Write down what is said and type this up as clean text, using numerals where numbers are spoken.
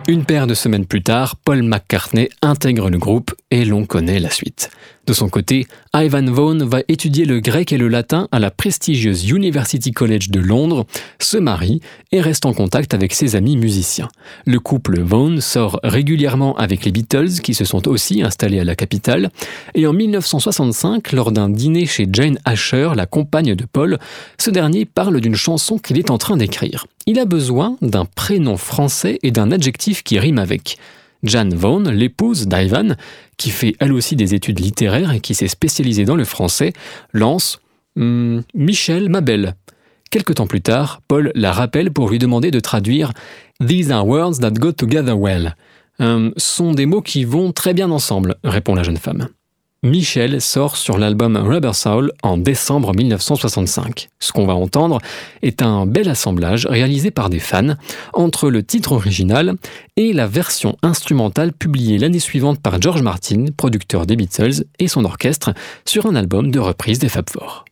Une paire de semaines plus tard, Paul McCartney intègre le groupe et l'on connaît la suite. De son côté, Ivan Vaughan va étudier le grec et le latin à la prestigieuse University College de Londres, se marie et reste en contact avec ses amis musiciens. Le couple Vaughan sort régulièrement avec les Beatles qui se sont aussi installés à la capitale et en 1965, lors d'un dîner chez Jane Asher, la compagne de Paul, ce dernier parle d'une chanson qu'il est en train d'écrire. Il a besoin d'un prénom français et d'un adjectif qui rime avec. Jane Vaughan, l'épouse d'Ivan, qui fait elle aussi des études littéraires et qui s'est spécialisée dans le français, lance « Michel, ma belle ». Quelque temps plus tard, Paul la rappelle pour lui demander de traduire « These are words that go together well ». Sont des mots qui vont très bien ensemble, répond la jeune femme. Michel sort sur l'album Rubber Soul en décembre 1965. Ce qu'on va entendre est un bel assemblage réalisé par des fans entre le titre original et la version instrumentale publiée l'année suivante par George Martin, producteur des Beatles, et son orchestre sur un album de reprise des Fab Four.